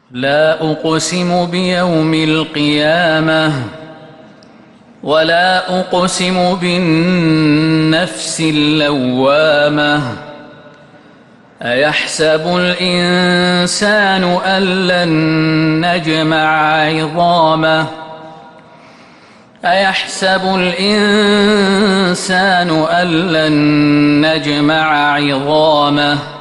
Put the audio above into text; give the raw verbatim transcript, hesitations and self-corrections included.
لا أقسم بيوم القيامة ولا أقسم بالنفس اللوامة أيحسب الإنسان أن لن نجمع عظامه أيحسب الإنسان أن لن نجمع عظامه